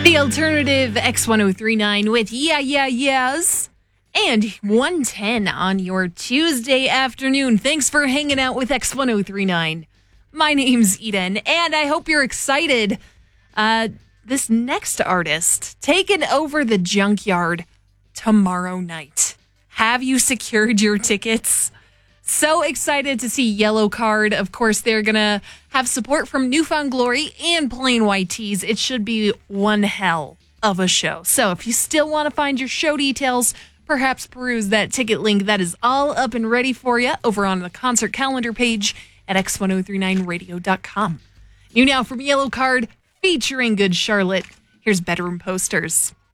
The alternative X1039 with Yeah, Yeah, Yes. And 110 on your Tuesday afternoon. Thanks for hanging out with X1039. My name's Eden, and I hope you're excited. This next artist taking over the Junkyard tomorrow night. Have you secured your tickets? So excited to see Yellowcard. Of course, they're going to have support from New Found Glory and Plain White Tees. It should be one hell of a show. So if you still want to find your show details, perhaps peruse that ticket link. That is all up and ready for you over on the concert calendar page at x1039radio.com. New now from Yellowcard, featuring Good Charlotte. Here's Bedroom Posters.